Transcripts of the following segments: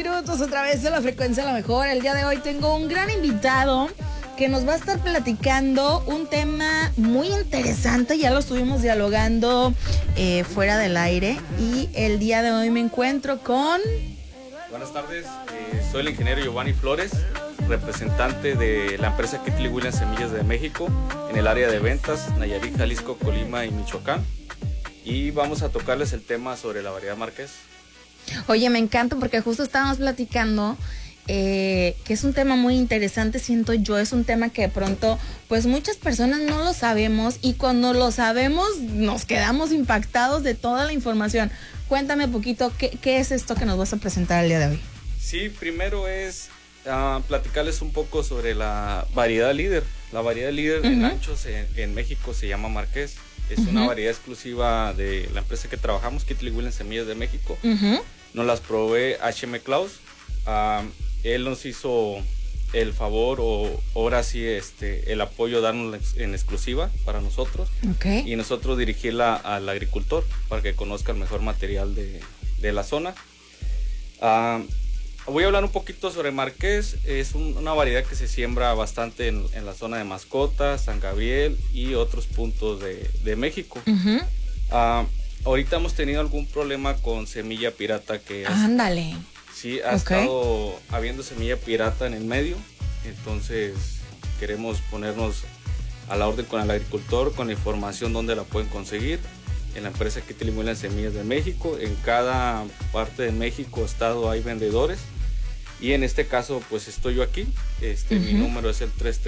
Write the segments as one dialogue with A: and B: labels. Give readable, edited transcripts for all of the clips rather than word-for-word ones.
A: minutos a través de la frecuencia La Mejor. El día de hoy tengo un gran invitado que nos va a estar platicando un tema muy interesante. Ya lo estuvimos dialogando fuera del aire y el día de hoy me encuentro con...
B: Buenas tardes, soy el ingeniero Giovanni Flores, representante de la empresa Ketley Williams Semillas de México en el área de ventas, Nayarit, Jalisco, Colima y Michoacán. Y vamos a tocarles el tema sobre la variedad Marqués.
A: Oye, me encanta porque justo estábamos platicando que es un tema muy interesante, siento yo, es un tema que de pronto pues muchas personas no lo sabemos y cuando lo sabemos nos quedamos impactados de toda la información. Cuéntame un poquito, ¿qué es esto que nos vas a presentar el día de hoy?
B: Sí, primero es platicarles un poco sobre la variedad líder. La variedad líder en anchos en México se llama Marqués. Es una variedad exclusiva de la empresa que trabajamos, Ketley Williams Semillas de México. Nos las provee H.M. Claus. Él nos hizo el favor, o ahora sí el apoyo, darnos en exclusiva para nosotros. Y nosotros dirigirla al agricultor para que conozca el mejor material de la zona. Voy a hablar un poquito sobre Marqués. Es una variedad que se siembra bastante en la zona de Mascota, San Gabriel y otros puntos de México. Ahorita hemos tenido algún problema con semilla pirata que
A: Ándale.
B: Sí, ha estado habiendo semilla pirata en el medio. Entonces queremos ponernos a la orden con el agricultor, con la información donde la pueden conseguir. En la empresa Ketley Williams Semillas de México, en cada parte de México, estado, hay vendedores. Y en este caso, pues estoy yo aquí. Mi número es el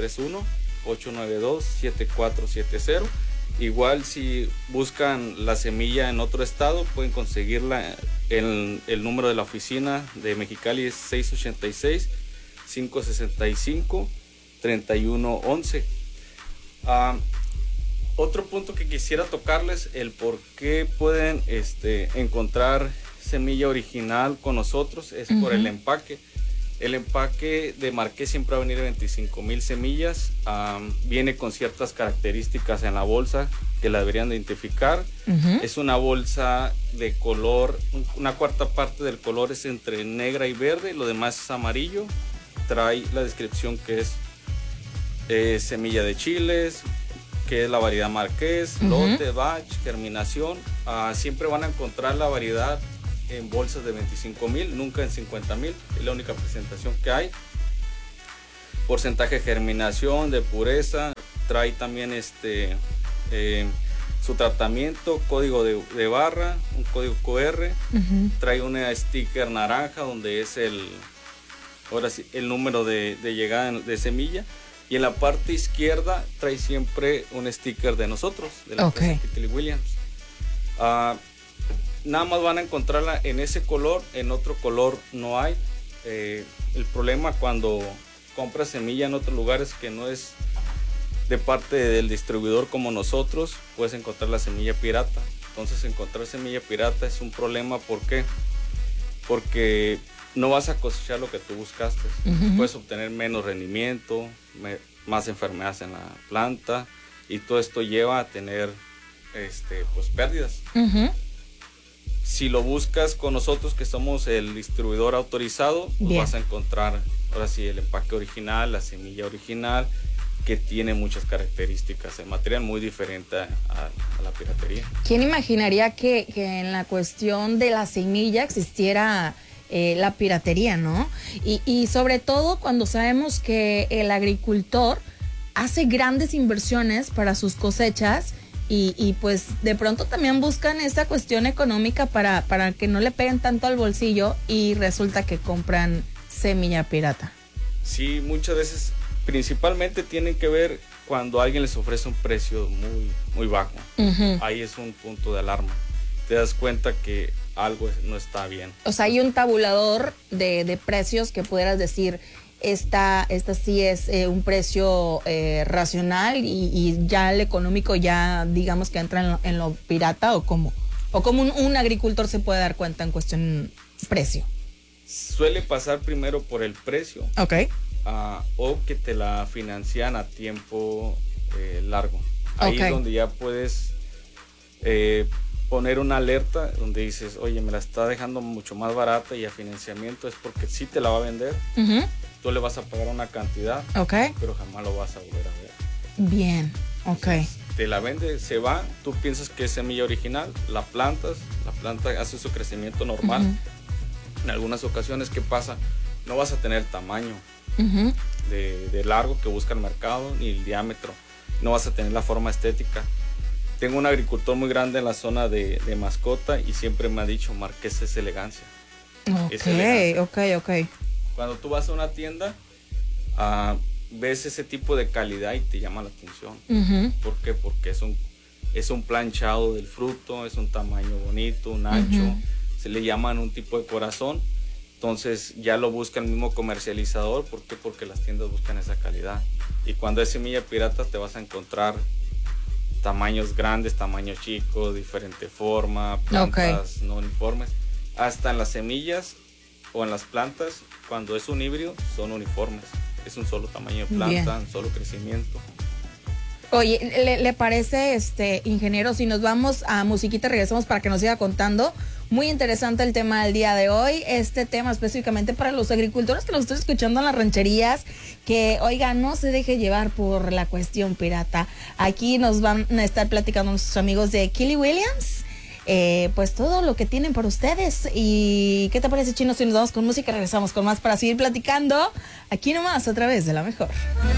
B: 331-892-7470. Igual si buscan la semilla en otro estado, pueden conseguirla. El número de la oficina de Mexicali es 686-565-3111. Otro punto que quisiera tocarles, el por qué pueden encontrar semilla original con nosotros, es por el empaque. El empaque de Marqués siempre va a venir de 25,000 semillas. Viene con ciertas características en la bolsa que la deberían identificar. Es una bolsa de color, una cuarta parte del color es entre negra y verde, lo demás es amarillo. Trae la descripción que es semilla de chiles, que es la variedad Marqués, lote, batch, germinación. Siempre van a encontrar la variedad en bolsas de 25,000, nunca en 50,000, es la única presentación que hay. Porcentaje de germinación, de pureza, trae también su tratamiento, código de barra, un código QR, trae una sticker naranja donde es el número de llegada de semilla, y en la parte izquierda trae siempre un sticker de nosotros, de la empresa Ketley Williams. Nada más van a encontrarla en ese color, en otro color no hay. El problema cuando compras semilla en otros lugares que no es de parte del distribuidor como nosotros, puedes encontrar la semilla pirata. Entonces encontrar semilla pirata es un problema. ¿Por qué? Porque no vas a cosechar lo que tú buscaste. Puedes obtener menos rendimiento, más enfermedades en la planta, y todo esto lleva a tener pues pérdidas. Si lo buscas con nosotros, que somos el distribuidor autorizado, pues vas a encontrar ahora sí el empaque original, la semilla original, que tiene muchas características, el material muy diferente a la piratería.
A: ¿Quién imaginaría que en la cuestión de la semilla existiera la piratería, ¿no? Y sobre todo cuando sabemos que el agricultor hace grandes inversiones para sus cosechas y pues de pronto también buscan esta cuestión económica para que no le peguen tanto al bolsillo, y resulta que compran semilla pirata.
B: Sí, muchas veces principalmente tienen que ver cuando alguien les ofrece un precio muy, muy bajo. Ahí es un punto de alarma. Te das cuenta que algo no está bien. O sea,
A: hay un tabulador de precios que pudieras decir, esta sí es un precio racional, y ya el económico ya digamos que entra en lo pirata, o cómo un agricultor se puede dar cuenta en cuestión precio.
B: Suele pasar primero por el precio. O que te la financian a tiempo largo. Ahí es donde ya puedes poner una alerta donde dices, oye, me la está dejando mucho más barata y a financiamiento, es porque sí te la va a vender. Tú le vas a pagar una cantidad, pero jamás lo vas a volver a ver.
A: Bien, ok.
B: Entonces, te la vende, se va, tú piensas que es semilla original, la planta hace su crecimiento normal. En algunas ocasiones, ¿qué pasa? No vas a tener el tamaño de largo que busca el mercado, ni el diámetro. No vas a tener la forma estética. Tengo un agricultor muy grande en la zona de mascota y siempre me ha dicho, Marqués es elegancia. Es elegancia.
A: Ok.
B: Cuando tú vas a una tienda, ves ese tipo de calidad y te llama la atención. ¿Por qué? Porque es un planchado del fruto, es un tamaño bonito, un ancho. Se le llaman un tipo de corazón. Entonces ya lo busca el mismo comercializador. ¿Por qué? Porque las tiendas buscan esa calidad. Y cuando es semilla pirata te vas a encontrar tamaños grandes, tamaños chicos, diferente forma, plantas no uniformes. Hasta en las semillas o en las plantas, cuando es un híbrido, son uniformes. Es un solo tamaño de planta, un solo crecimiento.
A: Oye, ¿le parece, ingeniero, si nos vamos a musiquita, regresamos para que nos siga contando? Muy interesante el tema del día de hoy, este tema específicamente para los agricultores que nos están escuchando en las rancherías, que, oiga, no se deje llevar por la cuestión pirata. Aquí nos van a estar platicando nuestros amigos de Killy Williams, pues todo lo que tienen para ustedes. ¿Y qué te parece, Chino, si nos vamos con música? Regresamos con más para seguir platicando aquí nomás a través de La Mejor.